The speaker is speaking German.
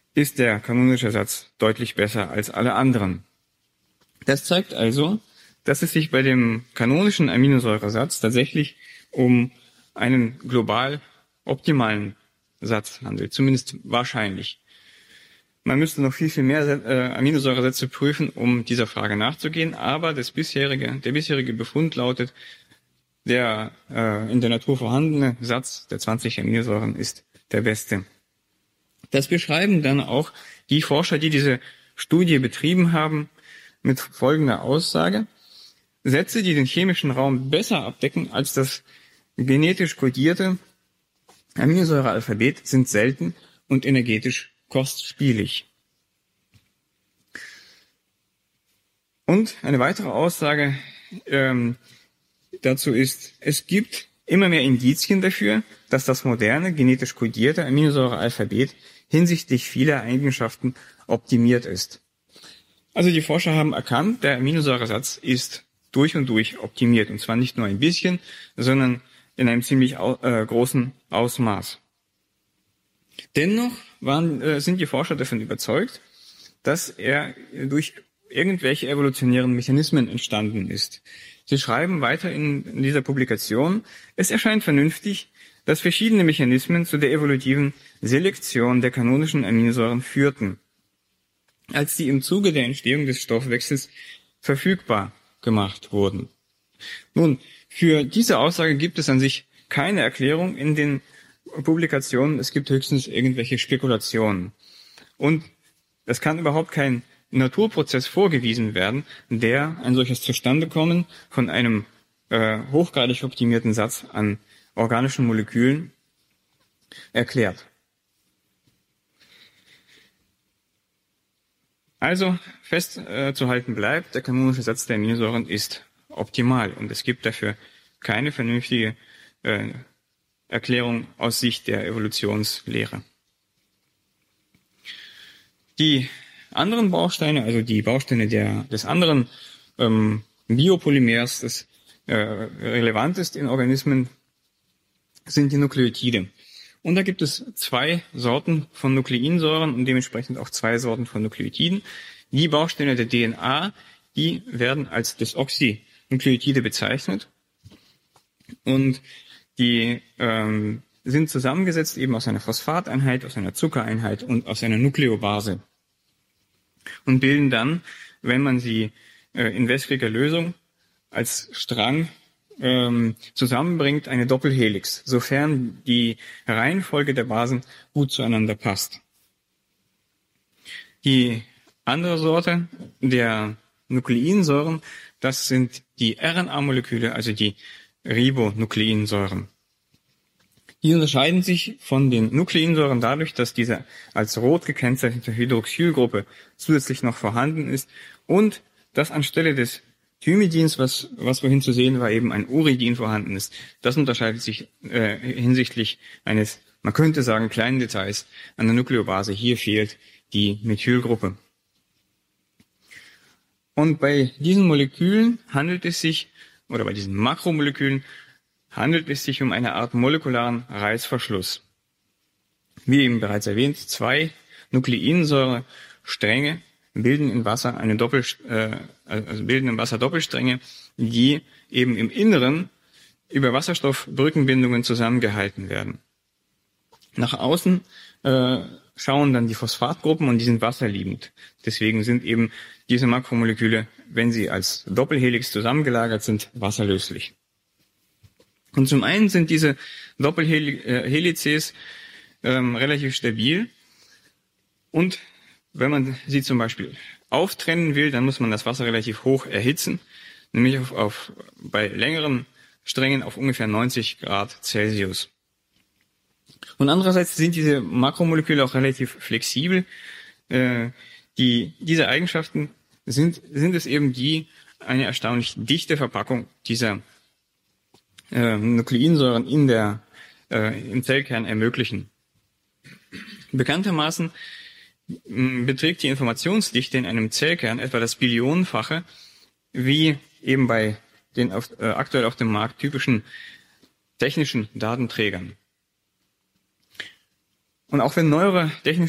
ist der kanonische Satz deutlich besser als alle anderen. Das zeigt also, dass es sich bei dem kanonischen Aminosäuresatz tatsächlich um einen global optimalen Satz handelt, zumindest wahrscheinlich. Man müsste noch viel mehr Aminosäuresätze prüfen, um dieser Frage nachzugehen, aber der bisherige Befund lautet, der in der Natur vorhandene Satz der 20 Aminosäuren ist der beste. Das beschreiben dann auch die Forscher, die diese Studie betrieben haben, mit folgender Aussage: Sätze, die den chemischen Raum besser abdecken als das genetisch kodierte Aminosäurealphabet, sind selten und energetisch kostspielig. Und eine weitere Aussage dazu ist: Es gibt immer mehr Indizien dafür, dass das moderne, genetisch kodierte Aminosäurealphabet hinsichtlich vieler Eigenschaften optimiert ist. Also die Forscher haben erkannt, der Aminosäuresatz ist durch und durch optimiert. Und zwar nicht nur ein bisschen, sondern in einem ziemlich großen Ausmaß. Dennoch sind die Forscher davon überzeugt, dass er durch irgendwelche evolutionären Mechanismen entstanden ist. Sie schreiben weiter in dieser Publikation: Es erscheint vernünftig, dass verschiedene Mechanismen zu der evolutiven Selektion der kanonischen Aminosäuren führten, als die im Zuge der Entstehung des Stoffwechsels verfügbar gemacht wurden. Nun, für diese Aussage gibt es an sich keine Erklärung in den Publikationen, es gibt höchstens irgendwelche Spekulationen. Und es kann überhaupt kein Naturprozess vorgewiesen werden, der ein solches Zustandekommen von einem hochgradig optimierten Satz an organischen Molekülen erklärt. Also festzuhalten bleibt, der kanonische Satz der Aminosäuren ist optimal und es gibt dafür keine vernünftige Erklärung aus Sicht der Evolutionslehre. Die anderen Bausteine, also die Bausteine des anderen Biopolymers, das relevant ist in Organismen, sind die Nukleotide. Und da gibt es 2 Sorten von Nukleinsäuren und dementsprechend auch 2 Sorten von Nukleotiden. Die Bausteine der DNA, die werden als Desoxynukleotide bezeichnet und die sind zusammengesetzt eben aus einer Phosphateinheit, aus einer Zuckereinheit und aus einer Nukleobase und bilden dann, wenn man sie in wässriger Lösung als Strang zusammenbringt, eine Doppelhelix, sofern die Reihenfolge der Basen gut zueinander passt. Die andere Sorte der Nukleinsäuren, das sind die RNA-Moleküle, also die Ribonukleinsäuren. Die unterscheiden sich von den Nukleinsäuren dadurch, dass diese als rot gekennzeichnete Hydroxylgruppe zusätzlich noch vorhanden ist und dass anstelle des Thymidins, was vorhin zu sehen war, eben ein Uridin vorhanden ist. Das unterscheidet sich hinsichtlich eines, man könnte sagen, kleinen Details an der Nukleobase. Hier fehlt die Methylgruppe. Und bei diesen Molekülen bei diesen Makromolekülen handelt es sich um eine Art molekularen Reißverschluss. Wie eben bereits erwähnt, 2 Nukleinsäurestränge bilden im Wasser Doppelstränge, die eben im Inneren über Wasserstoffbrückenbindungen zusammengehalten werden. Nach außen schauen dann die Phosphatgruppen und die sind wasserliebend. Deswegen sind eben diese Makromoleküle, wenn sie als Doppelhelix zusammengelagert sind, wasserlöslich. Und zum einen sind diese Doppelhelices relativ stabil und wenn man sie zum Beispiel auftrennen will, dann muss man das Wasser relativ hoch erhitzen, nämlich bei längeren Strängen auf ungefähr 90 Grad Celsius. Und andererseits sind diese Makromoleküle auch relativ flexibel. Diese Eigenschaften sind es eben, die eine erstaunlich dichte Verpackung dieser Nukleinsäuren im Zellkern ermöglichen. Bekanntermaßen beträgt die Informationsdichte in einem Zellkern etwa das Billionenfache, wie eben bei den aktuell auf dem Markt typischen technischen Datenträgern. Und auch wenn neuere technische